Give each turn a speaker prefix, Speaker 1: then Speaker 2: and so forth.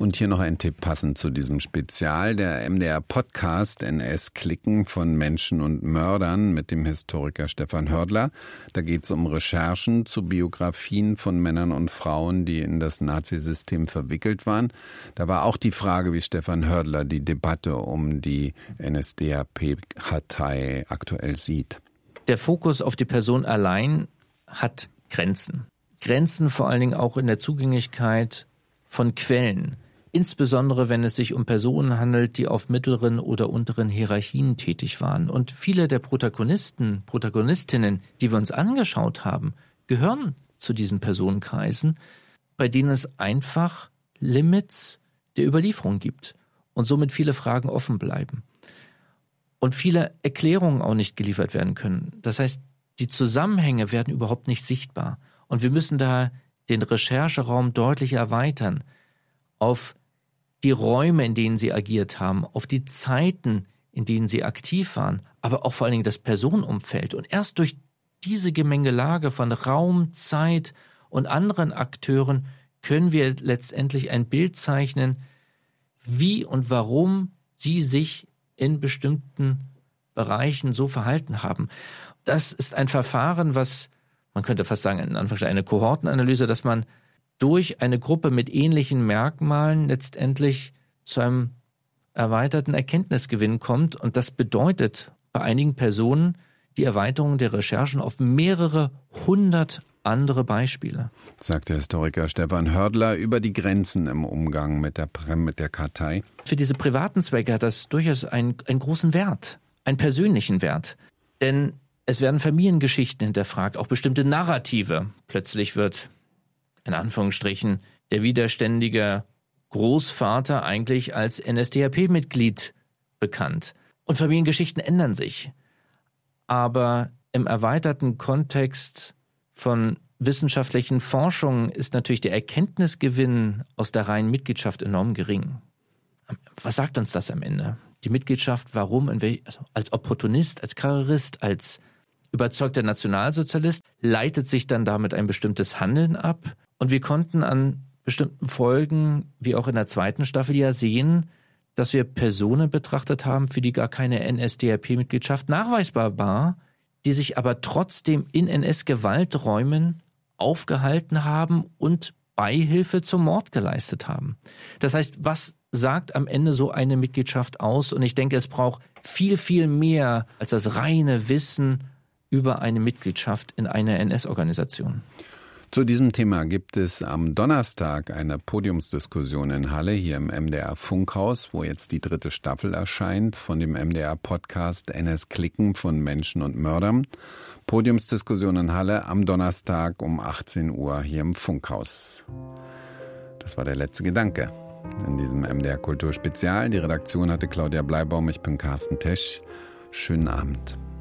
Speaker 1: Und hier noch ein Tipp passend zu diesem Spezial. Der MDR-Podcast NS-Klicken von Menschen und Mördern mit dem Historiker Stefan Hördler. Da geht es um Recherchen zu Biografien von Männern und Frauen, die in das Nazisystem verwickelt waren. Da war auch die Frage, wie Stefan Hördler die Debatte um die NSDAP-Partei aktuell sieht.
Speaker 2: Der Fokus auf die Person allein hat Grenzen. Grenzen vor allen Dingen auch in der Zugänglichkeit von Quellen. Insbesondere, wenn es sich um Personen handelt, die auf mittleren oder unteren Hierarchien tätig waren. Und viele der Protagonistinnen, die wir uns angeschaut haben, gehören zu diesen Personenkreisen, bei denen es einfach Limits der Überlieferung gibt und somit viele Fragen offen bleiben und viele Erklärungen auch nicht geliefert werden können. Das heißt, die Zusammenhänge werden überhaupt nicht sichtbar. Und wir müssen da den Rechercheraum deutlich erweitern auf die Räume, in denen sie agiert haben, auf die Zeiten, in denen sie aktiv waren, aber auch vor allen Dingen das Personenumfeld. Und erst durch diese Gemengelage von Raum, Zeit und anderen Akteuren können wir letztendlich ein Bild zeichnen, wie und warum sie sich in bestimmten Bereichen so verhalten haben. Das ist ein Verfahren, was, man könnte fast sagen, in Anführungszeichen eine Kohortenanalyse, dass man durch eine Gruppe mit ähnlichen Merkmalen letztendlich zu einem erweiterten Erkenntnisgewinn kommt. Und das bedeutet bei einigen Personen die Erweiterung der Recherchen auf mehrere hundert andere Beispiele.
Speaker 1: Sagt der Historiker Stefan Hördler über die Grenzen im Umgang mit der Kartei.
Speaker 2: Für diese privaten Zwecke hat das durchaus einen großen Wert, einen persönlichen Wert. Denn es werden Familiengeschichten hinterfragt, auch bestimmte Narrative. Plötzlich wird in Anführungsstrichen der widerständige Großvater eigentlich als NSDAP-Mitglied bekannt. Und Familiengeschichten ändern sich. Aber im erweiterten Kontext von wissenschaftlichen Forschungen ist natürlich der Erkenntnisgewinn aus der reinen Mitgliedschaft enorm gering. Was sagt uns das am Ende? Die Mitgliedschaft, warum, also als Opportunist, als Karrierist, als überzeugter Nationalsozialist, leitet sich dann damit ein bestimmtes Handeln ab. Und wir konnten an bestimmten Folgen, wie auch in der zweiten Staffel, ja sehen, dass wir Personen betrachtet haben, für die gar keine NSDAP-Mitgliedschaft nachweisbar war, die sich aber trotzdem in NS-Gewalträumen aufgehalten haben und Beihilfe zum Mord geleistet haben. Das heißt, was sagt am Ende so eine Mitgliedschaft aus? Und ich denke, es braucht viel, viel mehr als das reine Wissen über eine Mitgliedschaft in einer NS-Organisation.
Speaker 1: Zu diesem Thema gibt es am Donnerstag eine Podiumsdiskussion in Halle, hier im MDR-Funkhaus, wo jetzt die 3. Staffel erscheint von dem MDR-Podcast NS-Klicken von Menschen und Mördern. Podiumsdiskussion in Halle am Donnerstag um 18 Uhr hier im Funkhaus. Das war der letzte Gedanke in diesem MDR-Kulturspezial. Die Redaktion hatte Claudia Bleibaum, ich bin Carsten Tesch. Schönen Abend.